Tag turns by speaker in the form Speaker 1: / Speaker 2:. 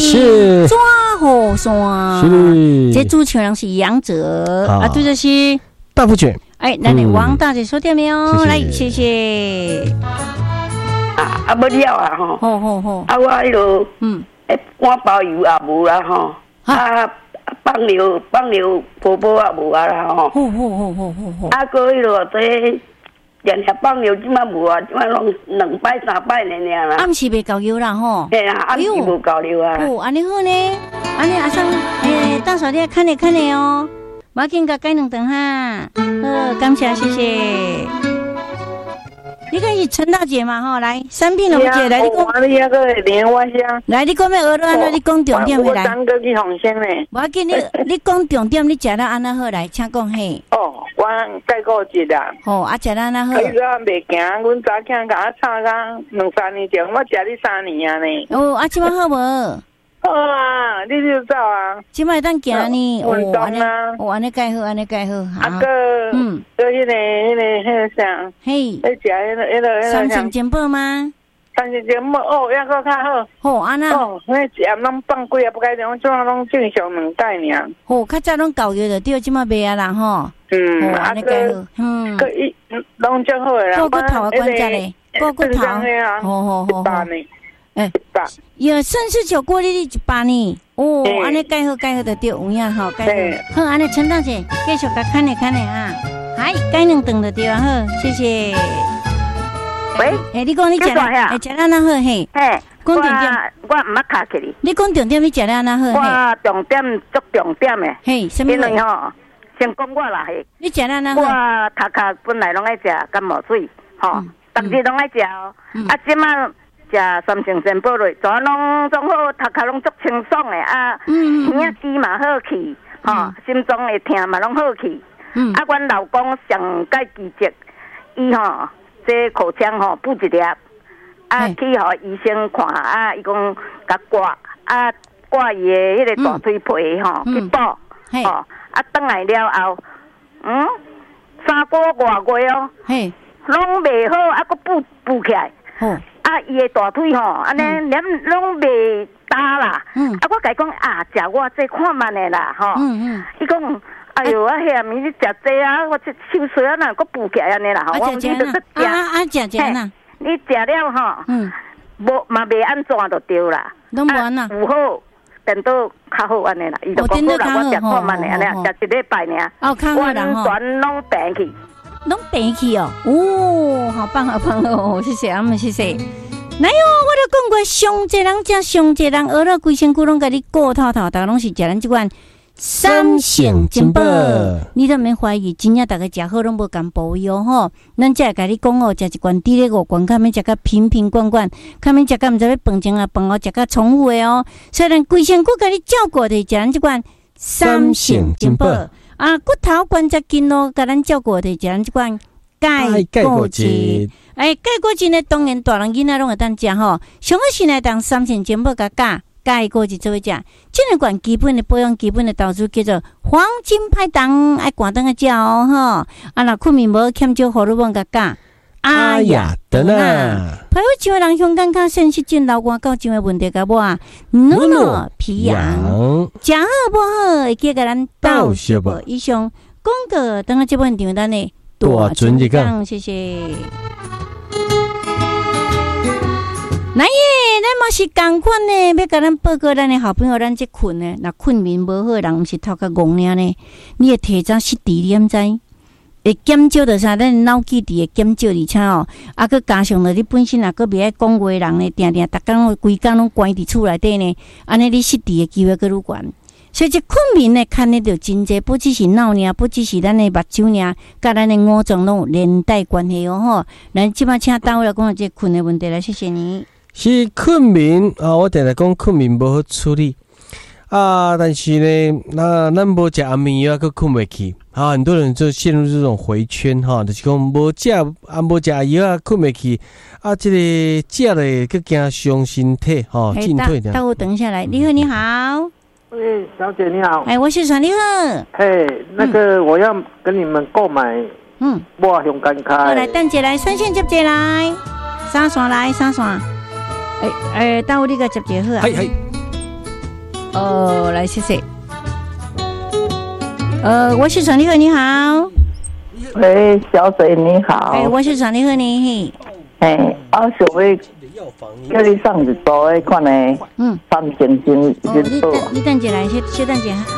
Speaker 1: 是
Speaker 2: 抓好山，
Speaker 1: 是
Speaker 2: 这主持人是杨哲啊，对的是
Speaker 1: 大福卷。
Speaker 2: 哎，那你王大姐说对没有？来，谢谢。
Speaker 3: 啊，不了啊吼。
Speaker 2: 好。
Speaker 3: 啊，我迄落碗包油也无啦吼。啊，放料婆婆也无啊啦吼。好。啊，个迄落这连下放料即马无啊，即马拢2摆3摆尔啦。
Speaker 2: 暗时袂够油啦吼。
Speaker 3: 嘿啊，暗时无够料啊。
Speaker 2: 哦，安尼好呢，安尼阿生，到时候你看咧哦。我要紧甲改2顿哈，好，感谢谢谢。你看是陈大姐嘛吼，来3品两姐来，你讲。
Speaker 4: 你那个莲花香。
Speaker 2: 来，你讲要学了安怎？你讲重点的来。
Speaker 4: 我3个去红线呢。
Speaker 2: 我要紧你讲重点，你食了安那好来，请讲嘿。
Speaker 4: 哦，我解过一啦。
Speaker 2: 哦，啊，食了安那好。
Speaker 4: 伊个袂行，阮早囝甲我吵甲2-3年前，我食你3年啊呢。
Speaker 2: 哦，啊，即摆好无？
Speaker 4: 好啊，你就走啊！
Speaker 2: 即摆当行呢，
Speaker 4: 运动啊！
Speaker 2: 安尼介好，安尼介好。
Speaker 4: 啊个，迄个啥？
Speaker 2: 嘿，
Speaker 4: 你食迄个
Speaker 2: 三层煎包吗？
Speaker 4: 三层煎包哦，抑个较好。
Speaker 2: 好，安那。
Speaker 4: 哦，迄食拢放几啊，不该种，即马拢正常2摆尔。
Speaker 2: 好，较早拢教育的，对，即马袂啊啦吼。安尼介好。
Speaker 4: 个伊拢正好诶啦。
Speaker 2: 骨头啊，关节咧，骨头。好。有甚至9过你100呢？哦，安尼介好的对，有影吼，介好。好，安尼陈大姐继续甲看咧啊，嗨，改2顿就对啊，好，谢谢。
Speaker 3: 喂，
Speaker 2: 你讲你食啦，食啦那好嘿。
Speaker 3: 嘿，
Speaker 2: 讲重点，
Speaker 3: 我唔捌卡起你。
Speaker 2: 你讲重点，你食啦那好嘿。
Speaker 3: 我重点足重点诶。
Speaker 2: 嘿，什么？
Speaker 3: 因为吼，先讲我啦嘿。
Speaker 2: 你食啦那好。
Speaker 3: 我头壳本来拢爱食感冒水，吼，逐日拢爱食哦。啊，即马。食3层煎包类，全拢总好，头壳拢足清爽的啊，耳仔肌嘛好去，吼，心脏会疼嘛拢好去。啊，阮老公上介奇迹，伊吼这口腔吼补一粒，啊去互医生看，啊伊讲甲挂，啊挂伊的迄个大腿皮吼去补，吼，啊转来了后，3个外月哦，拢袂好，啊佫补起来。啊，伊的大腿吼，安尼连拢袂大啦。啊，我甲伊讲啊，食我这看慢的啦，吼。伊讲，哎呦，啊，遐咪你食这啊，我这手水啊，哪佫补起来安尼啦，吼。
Speaker 2: 我食食啦。
Speaker 3: 你食了吼，无嘛袂安怎就对啦。
Speaker 2: 拢无安啦。
Speaker 3: 有好，变到较好安尼啦。伊就讲好啦，我食看慢的安尼，食1礼拜尔。
Speaker 2: 哦，较好啦吼。
Speaker 3: 完全拢病去。
Speaker 2: 拢病去哦，哦，好棒哦，谢谢，谢谢。来哟，我都讲过，上济人食上济人，学了规身躯拢甲你顾透透，大家拢是食咱即款3层煎包，你都免怀疑，真正大家食好拢无共保佑吼。咱才会甲你讲哦，食一罐猪肉5罐，较免食甲瓶瓶罐罐，较免食甲毋知要饭前啊饭后食甲重复的哦。虽然规身躯甲你照顾的，食咱即款3层煎包。啊，骨头关节筋咯，甲咱照顾的食咱即款钙骨质。钙骨质呢，当然大人囡仔拢会当食吼。上好是来当3层煎包甲钙骨质做伙食。这两罐基本的保养、基本的投资叫做黄金拍档，爱赶灯个食哦吼。啊，若困眠无欠少荷尔蒙甲钙。
Speaker 1: 哎呀，等啊！
Speaker 2: 排位上的人胸干卡、肾失禁、老寒高症的问题甲我诺皮痒，食好不好？会记甲咱倒小无以上广告，等下这本场咱的大尊一讲，谢谢。来耶，咱嘛是同款呢，要甲咱报告咱的好朋友，咱这困呢，若困眠无好，人毋是头壳戆尔呢，你会提早失智，你毋知？会减少着啥？咱脑记忆会减少，而且哦，啊，佮加上了你本身也佮袂爱讲话人呢，定定逐工规工拢关伫厝内底呢，安尼你失智的机会佮愈悬。所以这困眠呢，看得着真济，不只是脑尔，不只是咱的目睭尔，甲咱的五脏拢有连带关系哦吼。咱即摆请单位来讲这困的问题来，谢谢你。
Speaker 1: 是困眠啊，我定定讲困眠无好处理啊，但是呢，那咱无食安眠药，佮困袂去。啊，很多人就陷入这种回圈哈，就是讲无食药啊，困袂去啊，这个食了佮惊伤身体哈，进退的。
Speaker 2: 等我等下来，你好，你好。
Speaker 5: 喂，小姐你好。
Speaker 2: 我是传你好。
Speaker 5: 那个我要跟你们购买，我熊干开。
Speaker 2: 好，来等一下来，酸线接一来，三线来三线。等我你个接好啊。 来谢谢。我是传丽鹤，你好。
Speaker 6: 喂，小水你好。
Speaker 2: 我是传丽鹤你。
Speaker 6: 我想要叫你送一组迄款的，3星星一组。
Speaker 2: 你等一下来，小等一下。